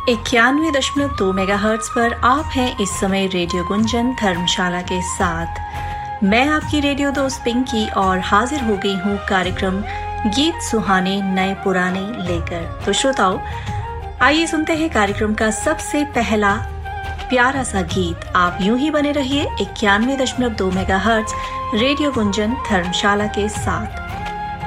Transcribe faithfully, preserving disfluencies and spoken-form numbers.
इक्यानवे दशमलव दो मेगाहर्ट्ज पर आप हैं इस समय रेडियो गुंजन धर्मशाला के साथ। मैं आपकी रेडियो दोस्त पिंकी और हाजिर हो गई हूँ कार्यक्रम गीत सुहाने नए पुराने लेकर। तो श्रोताओं, आइए सुनते हैं कार्यक्रम का सबसे पहला प्यारा सा गीत। आप यूं ही बने रहिए इक्यानवे दशमलव दो मेगाहर्ट्ज रेडियो गुंजन धर्मशाला के साथ।